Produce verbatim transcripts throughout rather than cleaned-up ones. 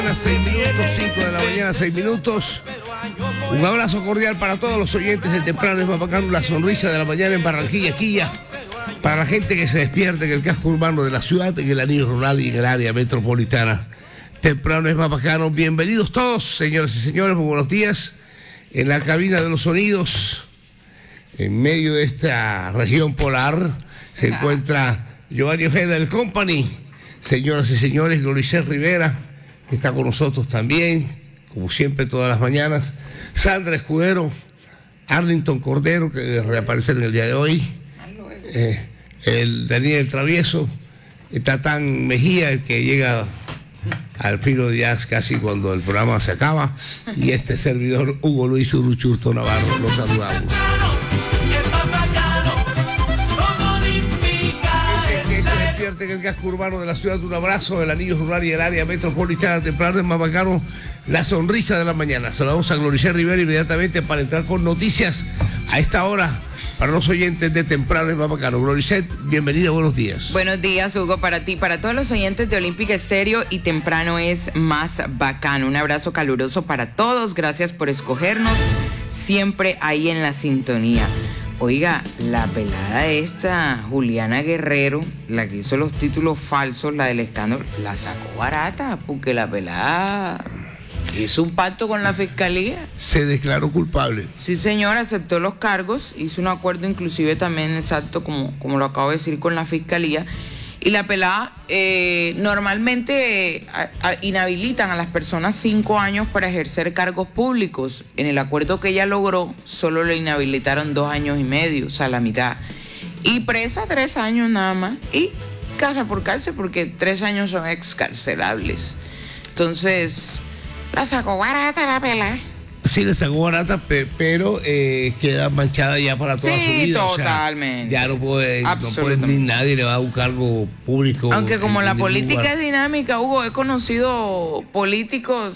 seis minutos, cinco de la mañana, seis minutos. Un abrazo cordial para todos los oyentes de Temprano es más bacano, la sonrisa de la mañana en Barranquilla, Quilla. Para la gente que se despierte en el casco urbano de la ciudad, en el anillo rural y en el área metropolitana. Temprano es más bacano. Bienvenidos todos, señoras y señores, muy buenos días. En la cabina de los sonidos, en medio de esta región polar, se encuentra Giovanni Ojeda del Company. Señoras y señores, Gloricet Rivera, que está con nosotros también, como siempre todas las mañanas. Sandra Escudero, Arlington Cordero, que reaparece en el día de hoy. Eh, el Daniel Travieso, el Tatán Mejía, el que llega al filo de jazz casi cuando el programa se acaba, y este servidor Hugo Luis Uruchurto Navarro, los saludamos. Que se despierte en el casco urbano de la ciudad, un abrazo del anillo rural y el área metropolitana. Temprano es más bacano, la sonrisa de la mañana. Saludamos a Gloricet Rivera inmediatamente para entrar con noticias a esta hora. Para los oyentes de Temprano es más bacano. Gloricet, bienvenida, buenos días. Buenos días, Hugo, para ti, para todos los oyentes de Olímpica Estéreo y Temprano es más bacano. Un abrazo caluroso para todos, gracias por escogernos, siempre ahí en la sintonía. Oiga, la pelada esta, Juliana Guerrero, la que hizo los títulos falsos, la del escándalo, la sacó barata, porque la pelada hizo un pacto con la fiscalía. Se declaró culpable. Sí, señor, aceptó los cargos, hizo un acuerdo inclusive también exacto, como, como lo acabo de decir, con la fiscalía. Y la pelada, eh, normalmente eh, a, a, inhabilitan a las personas cinco años para ejercer cargos públicos. En el acuerdo que ella logró, solo le inhabilitaron dos años y medio, o sea, la mitad. Y presa tres años nada más. Y casa por cárcel, porque tres años son excarcelables. Entonces, la sacó barata la pelada. Sí, le sacó barata, pero eh, queda manchada ya para toda sí, su vida. Totalmente. O sea, ya no puede, no puede ni nadie le va a un cargo público. Aunque como en, la en política lugar. es dinámica, Hugo, he conocido políticos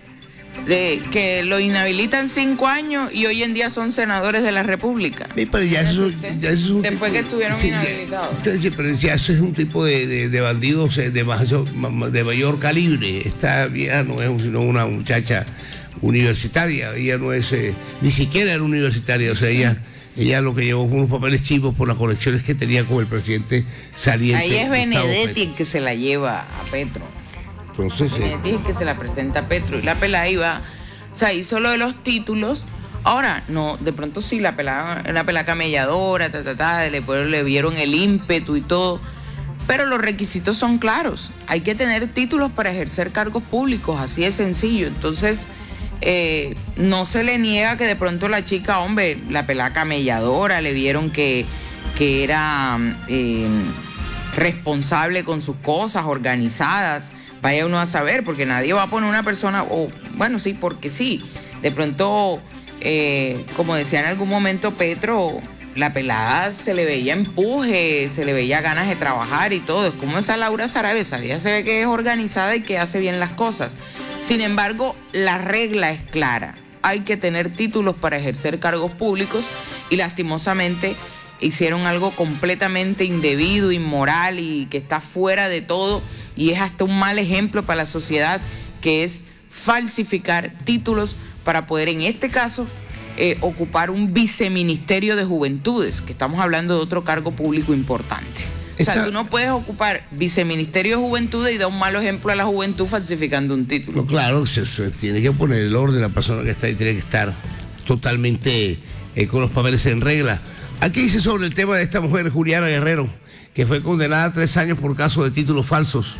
de que lo inhabilitan cinco años y hoy en día son senadores de la República. Sí, pero ya eso, ya eso es un Después tipo, que estuvieron sí, inhabilitados. Ya, sí, pero ya eso es un tipo de, de, de bandidos de mayor, de mayor calibre. Esta vieja no es sino una muchacha universitaria, ella no es, eh, ni siquiera era universitaria, o sea, ella, ella lo que llevó fue unos papeles chivos por las conexiones que tenía con el presidente saliente. Ahí es Benedetti el que se la lleva a Petro. Entonces, Benedetti es el que se la presenta a Petro, y la pelada iba, o sea, hizo lo de los títulos. Ahora, no, de pronto sí, la pelada, una pelada camelladora, ta, ta, ta, le, le vieron el ímpetu y todo. Pero los requisitos son claros. Hay que tener títulos para ejercer cargos públicos, así de sencillo. Entonces, eh, no se le niega que de pronto la chica, hombre, la pelada camelladora, le vieron que, que era eh, responsable con sus cosas, organizadas. Vaya uno a saber, porque nadie va a poner una persona, o bueno, sí, porque sí. De pronto, eh, como decía en algún momento Petro, la pelada se le veía empuje, se le veía ganas de trabajar y todo. Es como esa Laura Sarabeza, ella se ve que es organizada y que hace bien las cosas. Sin embargo, la regla es clara. Hay que tener títulos para ejercer cargos públicos y lastimosamente hicieron algo completamente indebido, inmoral y que está fuera de todo, y es hasta un mal ejemplo para la sociedad, que es falsificar títulos para poder, en este caso, Eh, ocupar un viceministerio de juventudes, que estamos hablando de otro cargo público importante. O sea, tú no puedes ocupar viceministerio de juventudes y dar un malo ejemplo a la juventud falsificando un título. No, claro, se, se tiene que poner el orden, la persona que está ahí tiene que estar totalmente eh, con los papeles en regla. Aquí dice sobre el tema de esta mujer, Juliana Guerrero, que fue condenada a tres años por caso de títulos falsos.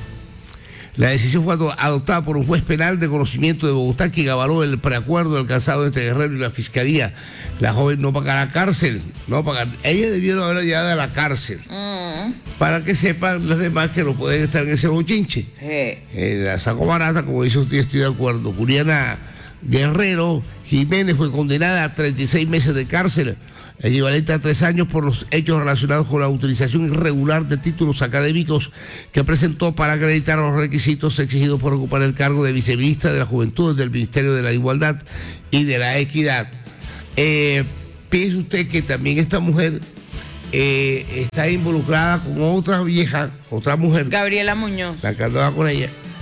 La decisión fue adoptada por un juez penal de conocimiento de Bogotá, que avaló el preacuerdo alcanzado entre Guerrero y la fiscalía. La joven no pagará cárcel, no pagará. Ella debieron haberla llevado a la cárcel, mm. para que sepan los demás que no pueden estar en ese bochinche. Hey. Eh, la sacó barata, como dice usted, estoy de acuerdo. Juliana Guerrero Jiménez fue condenada a treinta y seis meses de cárcel, equivalente a tres años, por los hechos relacionados con la utilización irregular de títulos académicos que presentó para acreditar los requisitos exigidos por ocupar el cargo de viceministra de la Juventud del Ministerio de la Igualdad y de la Equidad. Eh, piense usted que también esta mujer eh, está involucrada con otra vieja, otra mujer. Gabriela Muñoz. La que andaba con ella.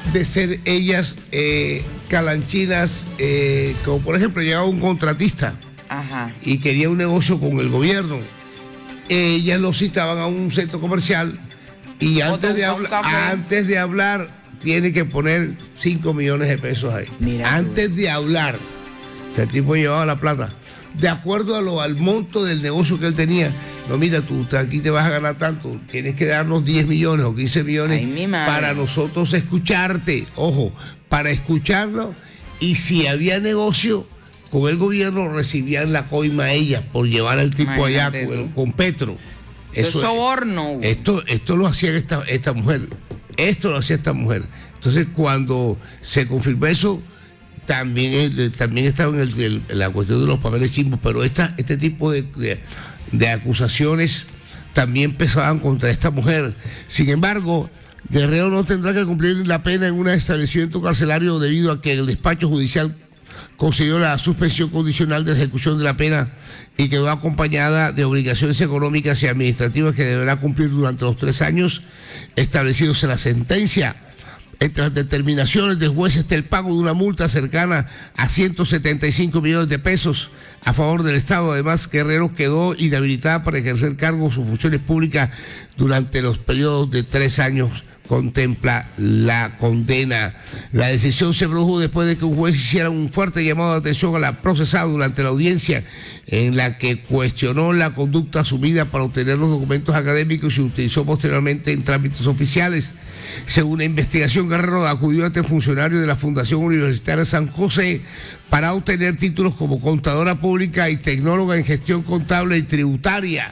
de ser ellas eh, calanchinas, eh, como por ejemplo llegaba un contratista Ajá. y quería un negocio con el gobierno, ellas lo citaban a un centro comercial y antes de, habla, antes de hablar tiene que poner cinco millones de pesos ahí. Mira, antes de hablar, el tipo llevaba la plata de acuerdo a lo, al monto del negocio que él tenía. No, mira, tú aquí te vas a ganar tanto, tienes que darnos diez millones o quince millones para nosotros escucharte. Ojo, para escucharlo, y si había negocio con el gobierno, recibían la coima a ella por llevar al tipo allá con, el, con Petro. Eso es soborno. Esto, esto lo hacía esta, esta mujer, esto lo hacía esta mujer. Entonces, cuando se confirmó eso, también, también estaba en, el, el, en la cuestión de los papeles chimbos, pero esta, este tipo de, de de acusaciones también pesaban contra esta mujer. Sin embargo, Guerrero no tendrá que cumplir la pena en un establecimiento carcelario debido a que el despacho judicial concedió la suspensión condicional de ejecución de la pena y quedó acompañada de obligaciones económicas y administrativas que deberá cumplir durante los tres años establecidos en la sentencia. Entre las determinaciones del juez está el pago de una multa cercana a ciento setenta y cinco millones de pesos a favor del Estado. Además, Guerrero quedó inhabilitada para ejercer cargos o funciones públicas durante los periodos de tres años. Contempla la condena. La decisión se produjo después de que un juez hiciera un fuerte llamado de atención a la procesada durante la audiencia en la que cuestionó la conducta asumida para obtener los documentos académicos y se utilizó posteriormente en trámites oficiales. Según la investigación, Guerrero acudió ante el funcionario de la Fundación Universitaria San José para obtener títulos como contadora pública y tecnóloga en gestión contable y tributaria.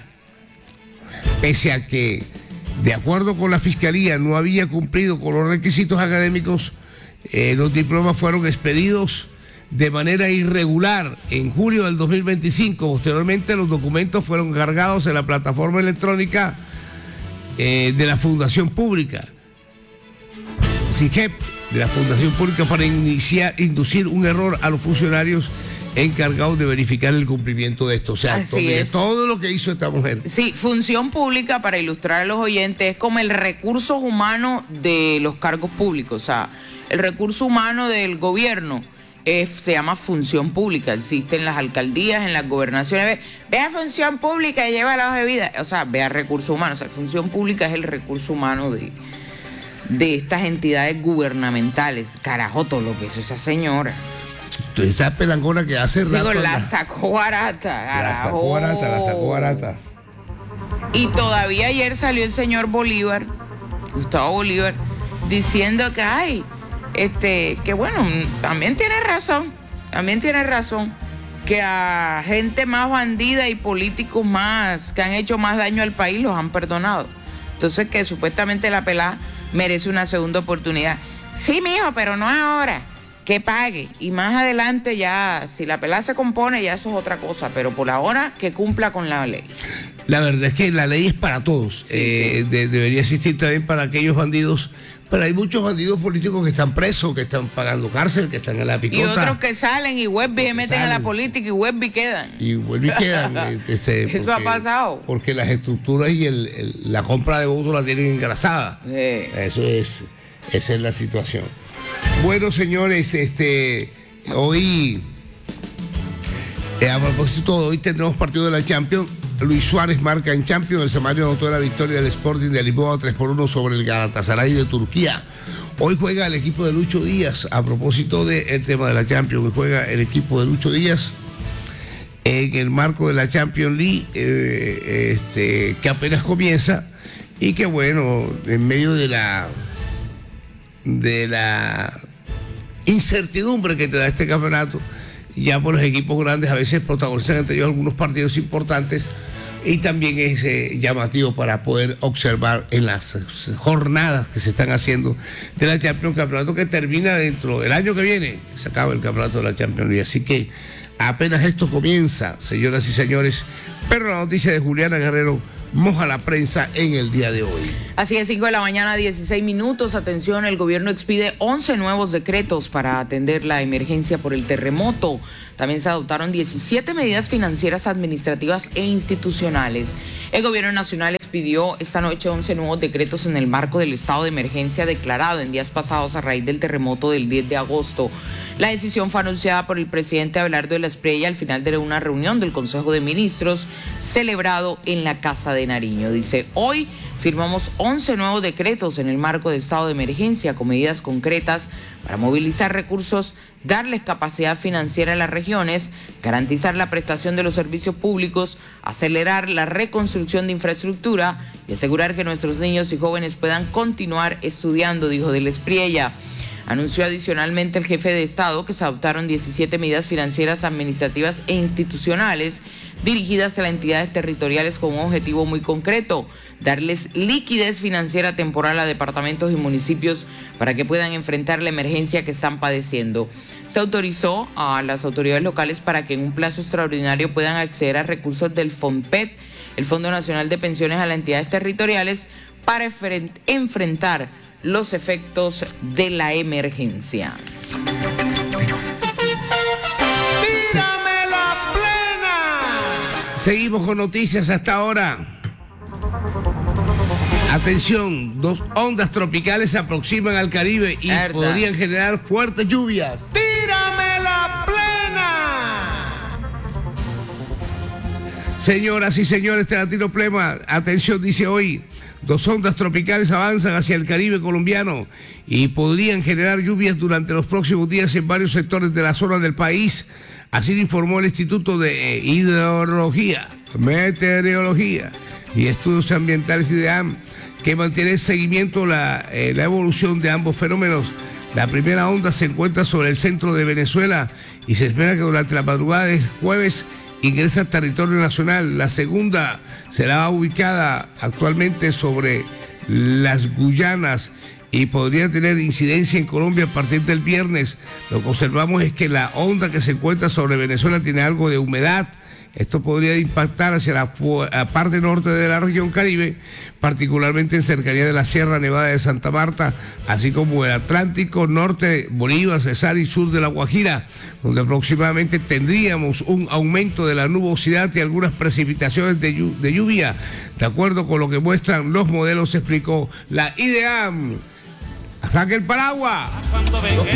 Pese a que, de acuerdo con la Fiscalía, no había cumplido con los requisitos académicos, eh, los diplomas fueron expedidos de manera irregular en julio del dos mil veinticinco. Posteriormente, los documentos fueron cargados en la plataforma electrónica eh, de la Fundación Pública, SIGEP, de la Fundación Pública, para iniciar, inducir un error a los funcionarios encargados de verificar el cumplimiento de esto. O sea, todo, todo lo que hizo esta mujer. Sí, función pública, para ilustrar a los oyentes, es como el recurso humano de los cargos públicos. O sea, el recurso humano del gobierno es, se llama función pública. Existe en las alcaldías, en las gobernaciones. Ve, ve a función pública y lleva la hoja de vida. O sea, ve a recursos humanos. O sea, función pública es el recurso humano de, de estas entidades gubernamentales. Carajo, todo lo que hizo esa señora. Esa pelangona que hace rato. Digo, la sacó barata. La sacó barata, la sacó barata. Y todavía ayer salió el señor Bolívar, Gustavo Bolívar, diciendo que ay, este, que bueno, también tiene razón, también tiene razón, que a gente más bandida y políticos más, que han hecho más daño al país, los han perdonado. Entonces que supuestamente la pelada merece una segunda oportunidad. Sí, mijo, pero no ahora. Que pague, y más adelante ya, si la pelada se compone, ya eso es otra cosa, pero por ahora que cumpla con la ley. La verdad es que la ley es para todos, sí, eh, sí. De, debería existir también para aquellos bandidos, pero hay muchos bandidos políticos que están presos, que están pagando cárcel, que están en la picota. Y otros que salen y vuelven y se meten salen. a la política y vuelven y quedan. Y vuelven y quedan. ese, Eso porque, ha pasado. Porque las estructuras y el, el, la compra de votos la tienen engrasada. Sí. Eso es, esa es la situación. Bueno, señores, este, hoy, eh, a propósito, hoy tendremos partido de la Champions. Luis Suárez marca en Champions. El Samario anotó la victoria del Sporting de Lisboa tres por uno sobre el Galatasaray de Turquía. Hoy juega el equipo de Lucho Díaz. A propósito del tema de la Champions, hoy juega el equipo de Lucho Díaz en el marco de la Champions League, eh, este, que apenas comienza y que, bueno, en medio de la de la incertidumbre que te da este campeonato, ya por los equipos grandes a veces protagonizan entre ellos algunos partidos importantes, y también es eh, llamativo para poder observar en las jornadas que se están haciendo de la Champions, campeonato que termina dentro del año que viene, se acaba el campeonato de la Champions League, así que apenas esto comienza, señoras y señores, pero la noticia de Juliana Guerrero moja la prensa en el día de hoy. Así es, cinco de la mañana, dieciséis minutos. Atención, el gobierno expide once nuevos decretos para atender la emergencia por el terremoto. También se adoptaron diecisiete medidas financieras, administrativas e institucionales. El gobierno nacional expidió esta noche once nuevos decretos en el marco del estado de emergencia declarado en días pasados a raíz del terremoto del diez de agosto. La decisión fue anunciada por el presidente Abelardo de la Espriella al final de una reunión del Consejo de Ministros celebrado en la Casa de Nariño. Dice, hoy firmamos once nuevos decretos en el marco de estado de emergencia con medidas concretas para movilizar recursos, darles capacidad financiera a las regiones, garantizar la prestación de los servicios públicos, acelerar la reconstrucción de infraestructura y asegurar que nuestros niños y jóvenes puedan continuar estudiando, dijo de la Espriella. Anunció adicionalmente el jefe de Estado que se adoptaron diecisiete medidas financieras, administrativas e institucionales dirigidas a las entidades territoriales con un objetivo muy concreto: darles liquidez financiera temporal a departamentos y municipios para que puedan enfrentar la emergencia que están padeciendo. Se autorizó a las autoridades locales para que en un plazo extraordinario puedan acceder a recursos del FONPET, el Fondo Nacional de Pensiones, a las entidades territoriales para enfrentar los efectos de la emergencia. ¡Tírame la plena! Seguimos con noticias hasta ahora. Atención, dos ondas tropicales se aproximan al Caribe y ¿verdad? Podrían generar fuertes lluvias. ¡Tírame la plena! Señoras y señores de Latino Plena, atención, dice hoy. Dos ondas tropicales avanzan hacia el Caribe colombiano y podrían generar lluvias durante los próximos días en varios sectores de la zona del país. Así lo informó el Instituto de Hidrología, Meteorología y Estudios Ambientales, IDEAM, que mantiene el seguimiento la, eh, la evolución de ambos fenómenos. La primera onda se encuentra sobre el centro de Venezuela y se espera que durante la madrugada de jueves ingresa al territorio nacional. La segunda será ubicada actualmente sobre las Guyanas y podría tener incidencia en Colombia a partir del viernes. Lo que observamos es que la onda que se encuentra sobre Venezuela tiene algo de humedad. Esto podría impactar hacia la, la parte norte de la región Caribe, particularmente en cercanía de la Sierra Nevada de Santa Marta, así como el Atlántico, norte, Bolívar, Cesar y sur de La Guajira, donde aproximadamente tendríamos un aumento de la nubosidad y algunas precipitaciones de, llu de lluvia, de acuerdo con lo que muestran los modelos, explicó la IDEAM. ¡Saque el paraguas!